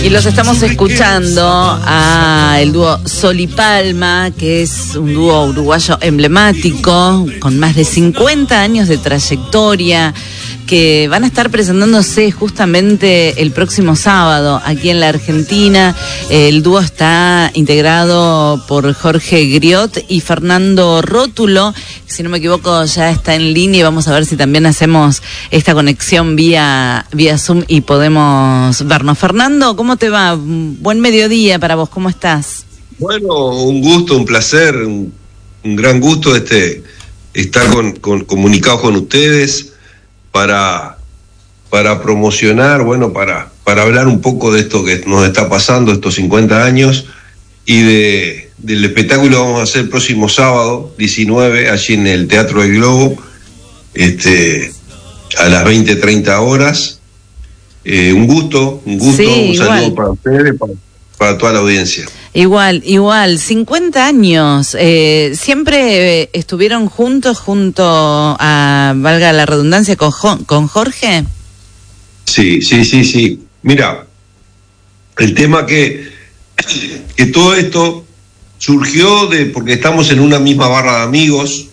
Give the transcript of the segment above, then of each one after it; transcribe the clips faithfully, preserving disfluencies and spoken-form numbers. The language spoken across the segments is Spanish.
Y los estamos escuchando a el dúo Sol y Palma, que es un dúo uruguayo emblemático, con más de cincuenta años de trayectoria, que van a estar presentándose justamente el próximo sábado aquí en la Argentina. El dúo está integrado por Jorge Griot y Fernando Rótulo. Si no me equivoco, ya está en línea y vamos a ver si también hacemos esta conexión vía, vía Zoom y podemos vernos. Fernando, ¿cómo te va? Buen mediodía para vos, ¿cómo estás? Bueno, un gusto, un placer, un, un gran gusto este estar con, con, comunicados con ustedes para, para promocionar, bueno, para, para hablar un poco de esto que nos está pasando, estos cincuenta años, y de, del espectáculo que vamos a hacer el próximo sábado, diecinueve, allí en el Teatro del Globo, este, a las veinte, treinta horas. Eh, un gusto, un gusto, sí, un saludo igual para ustedes, para, para toda la audiencia. Igual, igual, cincuenta años, eh, siempre eh, estuvieron juntos, junto a, valga la redundancia, con, con Jorge. Sí, sí, sí, sí. Mira, el tema que, que todo esto surgió de porque estamos en una misma barra de amigos,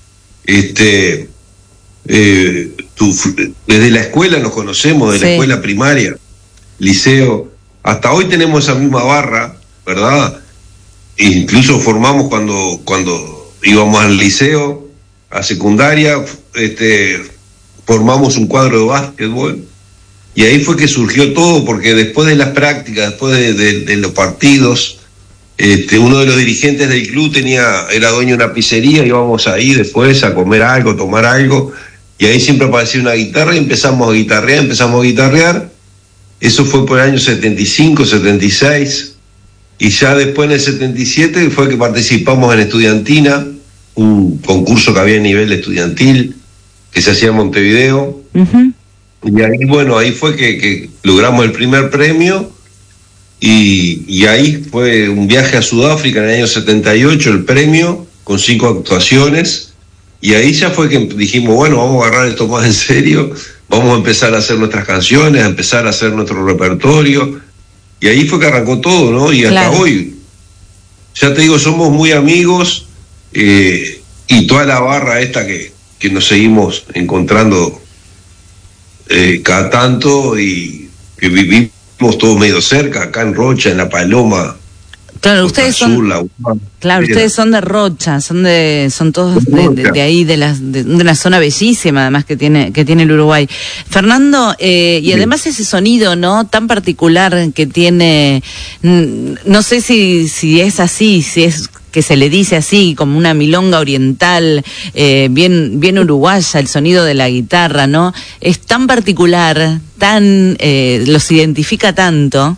este, eh, tu, desde la escuela nos conocemos, desde sí. la escuela primaria, liceo, hasta hoy tenemos esa misma barra, ¿verdad? E incluso formamos cuando cuando íbamos al liceo, a secundaria, este, formamos un cuadro de básquetbol y ahí fue que surgió todo, porque después de las prácticas, después de, de, de los partidos, este, uno de los dirigentes del club tenía era dueño de una pizzería, íbamos ahí después a comer algo, tomar algo, y ahí siempre aparecía una guitarra y empezamos a guitarrear, empezamos a guitarrear. Eso fue por el año setenta y cinco, setenta y seis. Y ya después en el setenta y siete fue que participamos en Estudiantina, un concurso que había a nivel estudiantil, que se hacía en Montevideo. Uh-huh. Y ahí, bueno, ahí fue que, que logramos el primer premio, y, y ahí fue un viaje a Sudáfrica en el año setenta y ocho, el premio, con cinco actuaciones, y ahí ya fue que dijimos, bueno, vamos a agarrar esto más en serio, vamos a empezar a hacer nuestras canciones, a empezar a hacer nuestro repertorio. Y ahí fue que arrancó todo, ¿no? Y hasta claro. hoy, ya te digo, somos muy amigos, eh, y toda la barra esta que, que nos seguimos encontrando eh, cada tanto, y que vivimos todos medio cerca, acá en Rocha, en La Paloma. Claro, ustedes son, Sur, la, claro, ustedes son de Rocha, son de, son todos de, de, de ahí, de la, de, de una zona bellísima, además que tiene, que tiene el Uruguay. Fernando, eh, y sí. además ese sonido, ¿no?, tan particular que tiene, no sé si, si es así, si es que se le dice así, como una milonga oriental, eh, bien, bien uruguaya, el sonido de la guitarra, ¿no? Es tan particular, tan, eh, los identifica tanto.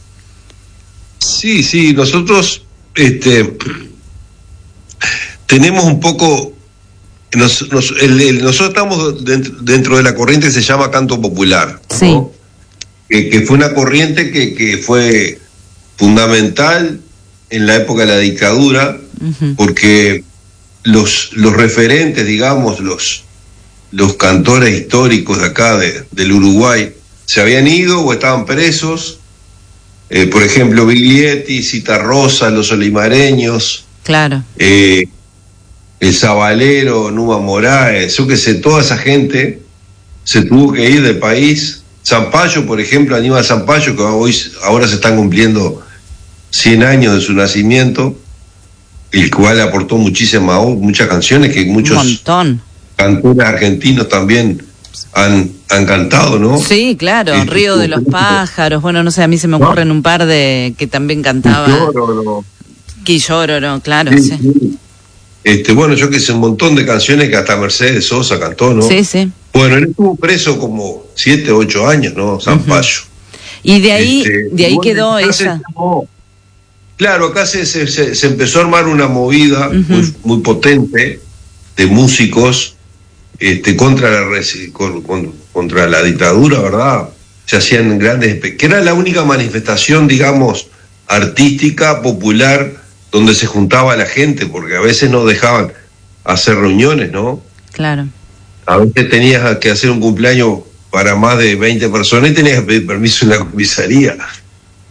Sí, sí, nosotros este, tenemos un poco, nos, nos, el, el, nosotros estamos dentro, dentro de la corriente que se llama canto popular, sí. ¿no? que, que fue una corriente que, que fue fundamental en la época de la dictadura, uh-huh. porque los, los referentes, digamos, los, los cantores históricos de acá, de, del Uruguay, se habían ido o estaban presos. Eh, por ejemplo, Biglietti, Citarrosa, los Olimareños, claro, eh, el Zabalero, Numa Moraes, yo qué sé, toda esa gente se tuvo que ir del país. Zampayo, por ejemplo, Aníbal Zampayo, que hoy ahora se están cumpliendo cien años de su nacimiento, el cual aportó muchísimas, muchas canciones que muchos un montón. cantores argentinos también han, han cantado, ¿no? Sí, claro, este, Río de los Pájaros, bueno, no sé, a mí se me ocurren ¿no? un par de que también cantaba. Quillóroro. Quillóroro, claro, sí, sí. sí. Este, bueno, yo que sé, un montón de canciones que hasta Mercedes Sosa cantó, ¿no? Sí, sí. Bueno, él estuvo preso como siete, ocho años, ¿no? Zampayo. Uh-huh. Y de ahí, este, de ahí bueno, quedó esa. Llamó, claro, acá se, se, se empezó a armar una movida uh-huh. muy, muy potente de músicos este, contra la contra la dictadura, ¿verdad? Se hacían grandes, que era la única manifestación, digamos, artística, popular, donde se juntaba la gente, porque a veces no dejaban hacer reuniones, ¿no? Claro. A veces tenías que hacer un cumpleaños para más de veinte personas y tenías que pedir permiso en la comisaría.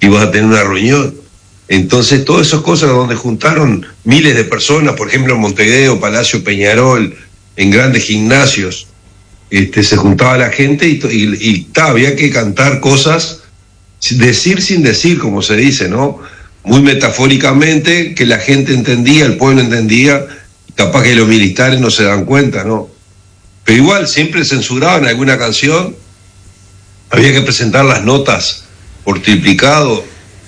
ibas a tener una reunión. Entonces, todas esas cosas donde juntaron miles de personas, por ejemplo, en Montevideo, Palacio Peñarol, en grandes gimnasios, este, se juntaba la gente y, y, y ta, había que cantar cosas, decir sin decir, como se dice, ¿no? Muy metafóricamente, que la gente entendía, el pueblo entendía, capaz que los militares no se dan cuenta, ¿no? Pero igual, siempre censuraban alguna canción, había que presentar las notas por triplicado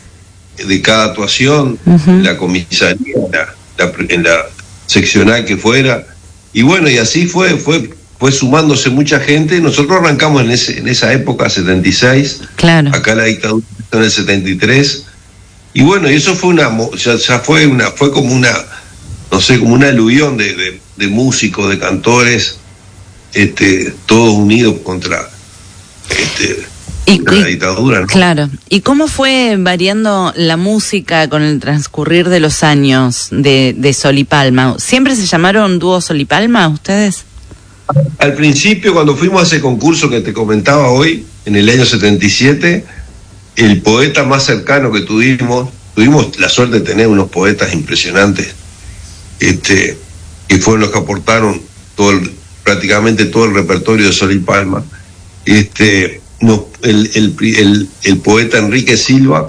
de cada actuación, uh-huh. en la comisaría, en la, la, en la seccional que fuera, y bueno, y así fue, fue, fue sumándose mucha gente. Nosotros arrancamos en ese, en esa época, setenta y seis, claro. Acá la dictadura en el setenta y tres, y bueno, y eso fue una, ya, ya fue una, fue como una, no sé, como una aluvión de, de, de músicos, de cantores, este, todos unidos contra este Y, la y, dictadura, ¿no? Claro. ¿Y cómo fue variando la música con el transcurrir de los años de, de Sol y Palma? ¿Siempre se llamaron dúo Sol y Palma ustedes? Al principio, cuando fuimos a ese concurso que te comentaba hoy, en el año setenta y siete, el poeta más cercano que tuvimos, tuvimos la suerte de tener unos poetas impresionantes, este, que fueron los que aportaron todo el, prácticamente todo el repertorio de Sol y Palma. Este... No, el, el, el, el poeta Enrique Silva,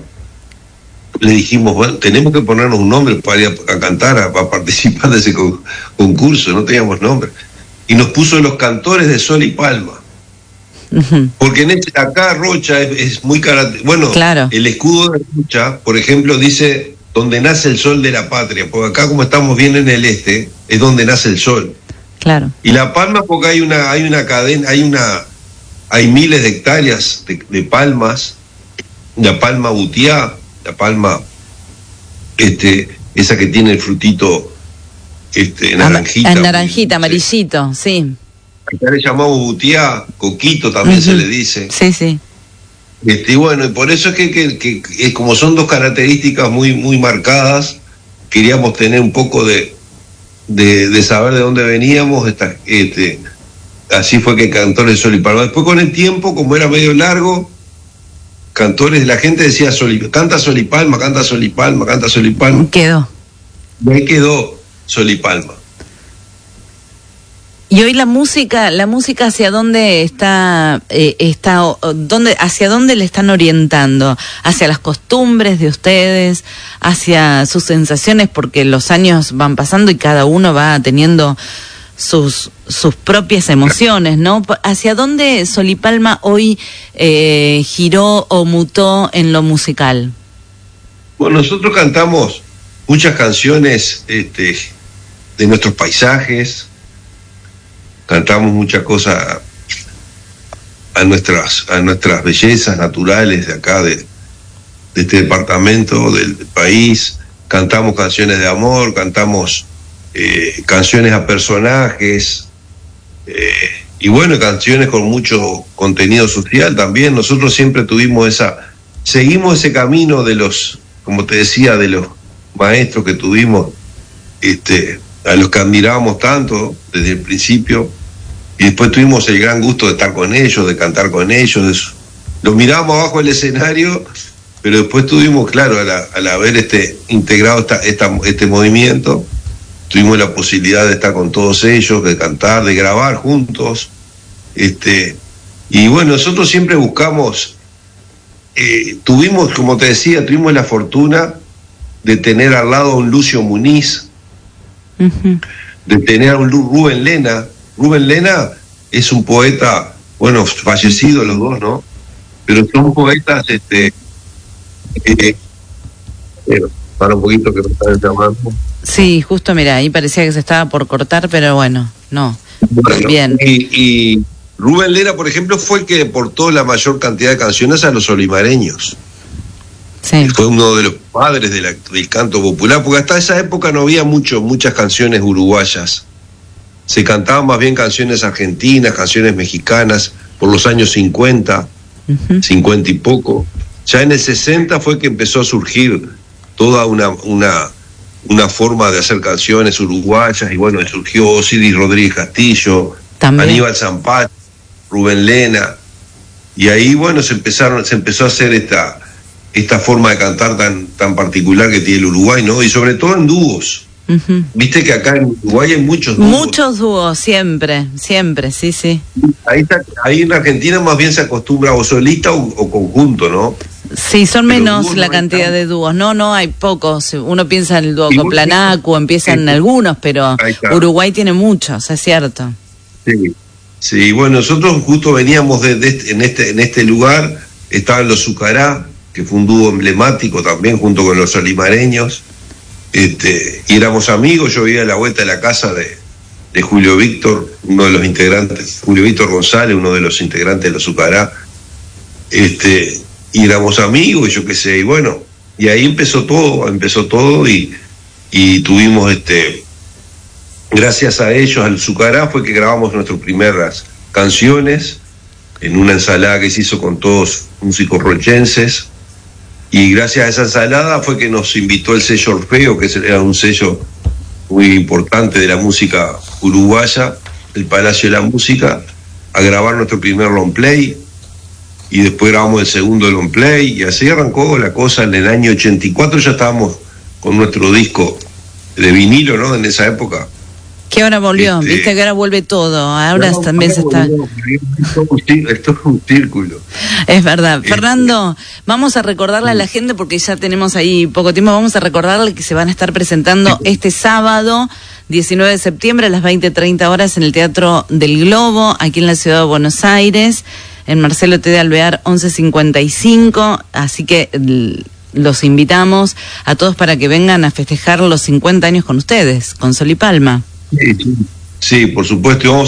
le dijimos, bueno, tenemos que ponernos un nombre para ir a, a cantar, a, a participar de ese con, concurso, no teníamos nombre. Y nos puso los cantores de Sol y Palma. Uh-huh. Porque en este, acá Rocha es, es muy característico. Bueno, claro. El escudo de Rocha, por ejemplo, dice, donde nace el sol de la patria, porque acá como estamos bien en el este, es donde nace el sol. Claro. Y La Palma porque hay una, hay una cadena, hay una... Hay miles de hectáreas de, de palmas, la palma butiá, la palma, este, esa que tiene el frutito, este, naranjita. Am- naranjita, amarillito, sí. Acá le llamamos butiá, coquito también, uh-huh. se le dice. Sí, sí. Este, y bueno, y por eso es que, que, que, que como son dos características muy, muy marcadas, queríamos tener un poco de, de, de saber de dónde veníamos, esta, este. Así fue que Cantores de Sol y Palma. Después con el tiempo, como era medio largo, Cantores, la gente decía Sol y, canta Sol y Palma, canta Sol y Palma, canta Sol y Palma. Quedó. Y ahí quedó Sol y Palma. Y hoy la música, la música hacia dónde está, eh, está, dónde, hacia dónde le están orientando, hacia las costumbres de ustedes, hacia sus sensaciones, porque los años van pasando y cada uno va teniendo sus sus propias emociones, ¿no? ¿Hacia dónde Sol y Palma hoy eh, giró o mutó en lo musical? Bueno, nosotros cantamos muchas canciones este, de nuestros paisajes, cantamos muchas cosas a nuestras a nuestras bellezas naturales de acá, de, de este departamento, del país, cantamos canciones de amor, cantamos Eh, canciones a personajes, eh, y bueno, canciones con mucho contenido social también. Nosotros siempre tuvimos esa, seguimos ese camino de los, como te decía, de los maestros que tuvimos, este, a los que admirábamos tanto desde el principio, y después tuvimos el gran gusto de estar con ellos, de cantar con ellos, los mirábamos abajo del escenario, pero después tuvimos, claro, al, al haber este, integrado esta, esta, este movimiento, tuvimos la posibilidad de estar con todos ellos, de cantar, de grabar juntos, este, y bueno, nosotros siempre buscamos, eh, tuvimos, como te decía, tuvimos la fortuna de tener al lado a un Lucio Muniz, uh-huh. de tener a un Rubén Lena. Rubén Lena es un poeta, bueno, fallecido los dos, ¿no? Pero son poetas, este, eh, eh, para un poquito que me están llamando. Sí, justo, mira, ahí parecía que se estaba por cortar, pero bueno, no. Bueno, bien. Y, y Rubén Lera, por ejemplo, fue el que aportó la mayor cantidad de canciones a los olimareños. Sí. Fue uno de los padres de la, del canto popular, porque hasta esa época no había mucho, muchas canciones uruguayas. Se cantaban más bien canciones argentinas, canciones mexicanas, por los años cincuenta, uh-huh. cincuenta y poco. Ya en el sesenta fue que empezó a surgir toda una... una una forma de hacer canciones uruguayas, y bueno, surgió Osiris Rodríguez Castillo, también Aníbal Zampacho, Rubén Lena, y ahí bueno se empezaron, se empezó a hacer esta, esta forma de cantar tan, tan particular que tiene el Uruguay, ¿no? Y sobre todo en dúos. Uh-huh. Viste que acá en Uruguay hay muchos dúos. Muchos dúos, siempre, siempre, sí, sí. Ahí, está, ahí en Argentina más bien se acostumbra o solista o, o conjunto, ¿no? Sí, son Pero menos la no cantidad de dúos. No, no, hay pocos. Uno piensa en el dúo Coplanacu, empiezan sí, algunos, pero Uruguay tiene muchos, es cierto. Sí, sí, bueno, nosotros justo veníamos de, de este, en, este, en este lugar, estaban los Zucará, que fue un dúo emblemático también, junto con los Solimareños, este, y éramos amigos. Yo vivía a la vuelta de la casa de, de Julio Víctor, uno de los integrantes, Julio Víctor González, uno de los integrantes de los Zucará, este, y éramos amigos, y yo qué sé, y bueno, y ahí empezó todo, empezó todo, y, y tuvimos, este, gracias a ellos, al Zucará, fue que grabamos nuestras primeras canciones, en una ensalada que se hizo con todos músicos rochenses, y gracias a esa ensalada fue que nos invitó el sello Orfeo, que era un sello muy importante de la música uruguaya, el Palacio de la Música, a grabar nuestro primer long play, y después grabamos el segundo long play, y así arrancó la cosa. En el año ochenta y cuatro ya estábamos con nuestro disco de vinilo, ¿no? En esa época. Que ahora volvió, este, viste que ahora vuelve todo, ahora no, también se está... Esto es un círculo. Es verdad. Este... Fernando, vamos a recordarle a la gente, porque ya tenemos ahí poco tiempo, vamos a recordarle que se van a estar presentando este sábado, diecinueve de septiembre, a las veinte treinta horas, en el Teatro del Globo, aquí en la ciudad de Buenos Aires, en Marcelo T. de Alvear once cincuenta y cinco, así que los invitamos a todos para que vengan a festejar los cincuenta años con ustedes, con Sol y Palma. Sí, sí, sí, por supuesto, y vamos